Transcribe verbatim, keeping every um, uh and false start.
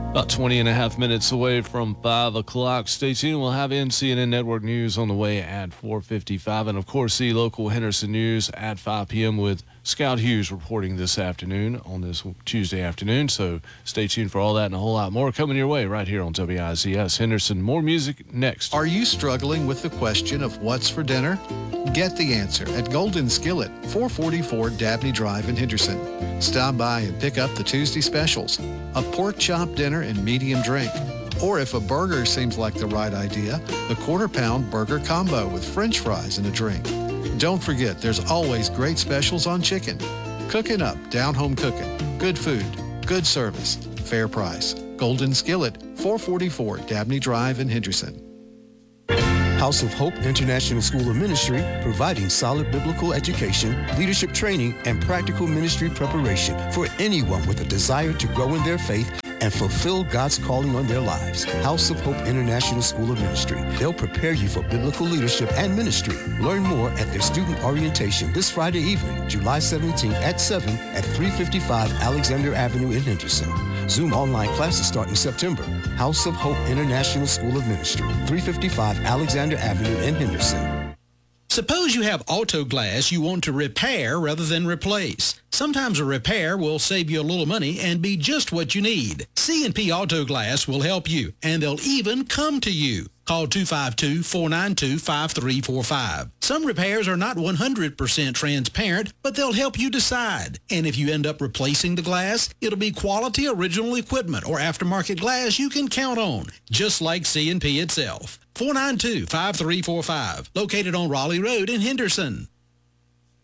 About twenty and a half minutes away from five o'clock. Stay tuned. We'll have N C N N Network News on the way at four fifty-five. And, of course, the local Henderson News at five p.m. with Scout Hughes reporting this afternoon on this Tuesday afternoon. So stay tuned for all that and a whole lot more coming your way right here on W I Z S Henderson. More music next. Are you struggling with the question of what's for dinner? Get the answer at Golden Skillet, four forty-four Dabney Drive in Henderson. Stop by and pick up the Tuesday specials, a pork chop dinner and medium drink. Or if a burger seems like the right idea, the quarter pound burger combo with french fries and a drink. Don't forget, there's always great specials on chicken. Cooking up, down home cooking. Good food, good service, fair price. Golden Skillet, four forty-four Dabney Drive in Henderson. House of Hope International School of Ministry, providing solid biblical education, leadership training, and practical ministry preparation for anyone with a desire to grow in their faith and fulfill God's calling on their lives. House of Hope International School of Ministry. They'll prepare you for biblical leadership and ministry. Learn more at their student orientation this Friday evening, July seventeenth at seven at three fifty-five Alexander Avenue in Henderson. Zoom online classes start in September. House of Hope International School of Ministry, three fifty-five Alexander Avenue in Henderson. Suppose you have auto glass you want to repair rather than replace. Sometimes a repair will save you a little money and be just what you need. C and P Auto Glass will help you, and they'll even come to you. Call two five two, four nine two, five three four five. Some repairs are not one hundred percent transparent, but they'll help you decide. And if you end up replacing the glass, it'll be quality original equipment or aftermarket glass you can count on, just like C and P itself. four nine two, five three four five, located on Raleigh Road in Henderson.